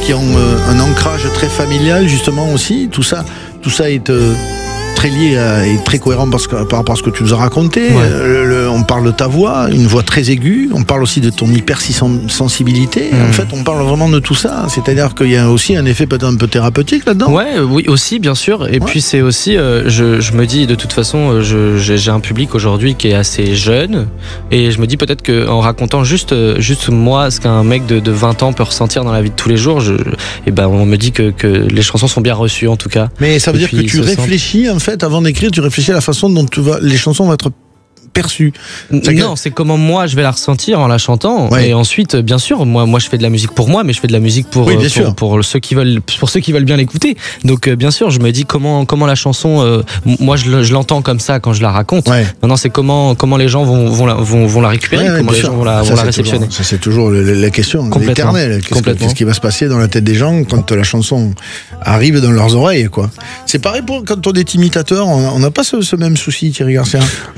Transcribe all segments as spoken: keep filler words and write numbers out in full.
qui ont euh, un ancrage très familial justement aussi. Tout ça, tout ça est euh, très lié à, et très cohérent parce que, par rapport à ce que tu nous as raconté. Ouais. Le, le, on parle de ta voix, une voix très aiguë. On parle aussi de ton hypersensibilité. Mmh. En fait, on parle vraiment de tout ça. C'est-à-dire qu'il y a aussi un effet peut-être un peu thérapeutique là-dedans. Ouais, oui, aussi, bien sûr. Et Ouais. puis c'est aussi, euh, je, je me dis, de toute façon, euh, je, j'ai, j'ai un public aujourd'hui qui est assez jeune, et je me dis peut-être qu'en racontant juste, euh, juste moi, ce qu'un mec de, de vingt ans peut ressentir dans la vie de tous les jours, je, et ben, on me dit que, que les chansons sont bien reçues, en tout cas. Mais ça veut Et dire puis, que tu se sentent- réfléchis, en fait, avant d'écrire, tu réfléchis à la façon dont tu vas, les chansons vont être perçues. C'est que- Non, c'est comment moi je vais la ressentir en la chantant. Ouais. Et ensuite, bien sûr, moi, moi je fais de la musique pour moi, mais je fais de la musique pour Oui, bien euh, sûr. pour, pour ceux qui veulent, pour ceux qui veulent bien l'écouter. Donc, euh, bien sûr, je me dis comment comment la chanson, euh, moi je, le- je l'entends comme ça quand je la raconte. Ouais. Maintenant, c'est comment comment les gens vont vont la, vont, vont la récupérer, Ouais, ouais, comment bien les sûr. gens vont la, Ça, vont la c'est réceptionner. toujours- ça, c'est toujours le- le- la question Complètement. éternelle. Qu'est-ce, que- Complètement. qu'est-ce qui va se passer dans la tête des gens quand la chanson arrive dans leurs oreilles, quoi. C'est pareil pour quand on est imitateur. On n'a pas ce, ce même souci, Thierry Garcia.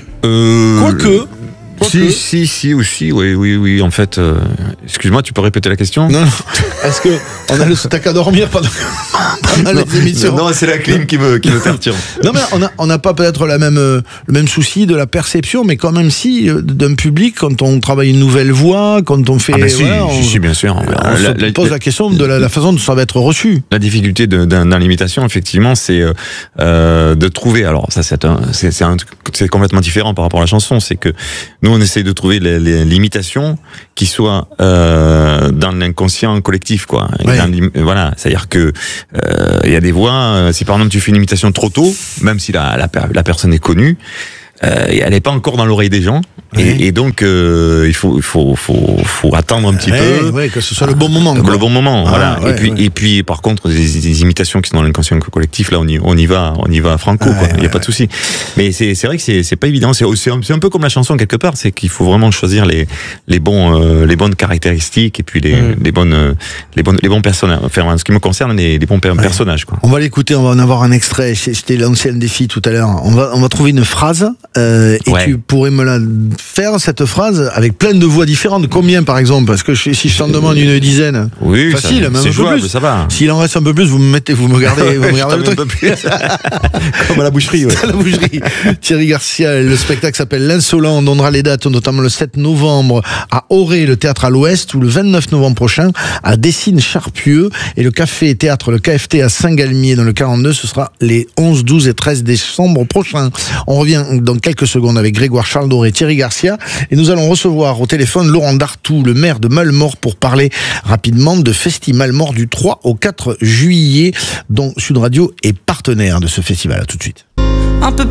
Euh, Quoique. Quoique. Si, si, si, aussi, oui, oui, oui. En fait, euh, excuse-moi, tu peux répéter la question? Non, non. Est-ce que on a le t'as qu'à dormir pendant, pendant non, les émissions? non, c'est la clim qui me, qui me perturbe. Non, mais on n'a on n'a pas peut-être la même, euh, le même souci de la perception, mais quand même si, euh, d'un public, quand on travaille une nouvelle voix, quand on fait. Ah, bah, si, voilà, on, si, si, bien sûr. on La- se la- pose la, la- question de la, la façon dont ça va être reçu. La difficulté de, d'un, dans l'imitation, effectivement, c'est euh, euh, de trouver. Alors ça, c'est, un, c'est, c'est, un, c'est complètement différent par rapport à la chanson. C'est que nous, on essaye de trouver les, les, l'imitation qui soit euh, dans l'inconscient collectif, quoi. Ouais. Dans l'im- voilà, c'est-à-dire que euh, il y a des voix. euh, Si par exemple tu fais une imitation trop tôt, même si la, la, per- la personne est connue, euh, elle n'est pas encore dans l'oreille des gens. Ouais. Et, et donc, euh, il faut, il faut, faut, faut attendre un petit Ouais, peu. ouais, que ce soit le bon moment. Le quoi. bon moment, Ah, voilà. ouais, et puis, ouais. et puis, par contre, des, des imitations qui sont dans l'inconscient collectif, là, on y, on y va, on y va franco, Ouais, quoi. Il y a ouais, pas de souci. Mais c'est, c'est vrai que c'est, c'est pas évident. C'est, c'est, un, c'est un peu comme la chanson quelque part. C'est qu'il faut vraiment choisir les, les bons, euh, les bonnes caractéristiques et puis les, Mm. les bonnes, euh, les bonnes, les bons personnages. Enfin, en ce qui me concerne, les, les bons per- Ouais. personnages, quoi. On va l'écouter, on va en avoir un extrait. C'était l'ancien défi tout à l'heure. On va, on va trouver une phrase euh, et Ouais. tu pourrais me la faire, cette phrase, avec plein de voix différentes. Combien, par exemple? Parce que je- si je t'en demande une dizaine, Oui, facile, ça, même un c'est peu jouable, plus. ça va. S'il en reste un peu plus, vous me mettez, vous me gardez, vous me Je gardez le t'en mets truc. un peu plus. Comme à la boucherie, ouais. À la boucherie. Thierry Garcia, le spectacle s'appelle L'Insolent. On donnera les dates, notamment le sept novembre à Auray, le théâtre à l'Ouest, ou le vingt-neuf novembre prochain à Dessines-Charpieu. Et le café et théâtre, le K F T à Saint-Galmier dans le quarante-deux, ce sera les onze, douze et treize décembre prochains. On revient dans quelques secondes avec Grégoire Charles Doré et Thierry Garcia. Et nous allons recevoir au téléphone Laurent Dartout, le maire de Malmort, pour parler rapidement de Festival Mort du trois au quatre juillet, dont Sud Radio est partenaire de ce festival. À tout de suite. Un peu